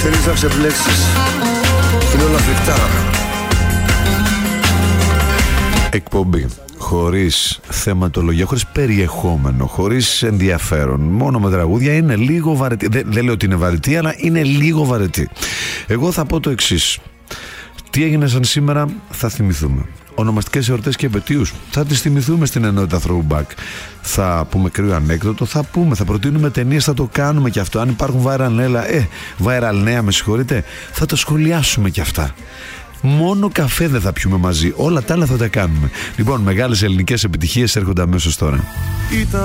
Θέλεις να ξεπλέξεις. Είναι όλα φρικτά. Εκπομπή χωρίς θεματολογία, χωρίς περιεχόμενο, χωρίς ενδιαφέρον, μόνο με τραγούδια, είναι λίγο βαρετή. Δεν λέω ότι είναι βαρετή, αλλά είναι λίγο βαρετή. Εγώ θα πω το εξής. Τι έγινε σαν σήμερα θα θυμηθούμε. Ονομαστικές εορτές και επετείους θα τις θυμηθούμε στην ενότητα Throwback. Θα πούμε κρύο ανέκδοτο, θα προτείνουμε ταινίες, θα το κάνουμε και αυτό. Αν υπάρχουν viral νέα, με συγχωρείτε, θα το σχολιάσουμε και αυτά. Μόνο καφέ δεν θα πιούμε μαζί, όλα τα άλλα θα τα κάνουμε. Λοιπόν, μεγάλες ελληνικές επιτυχίες έρχονται αμέσως τώρα.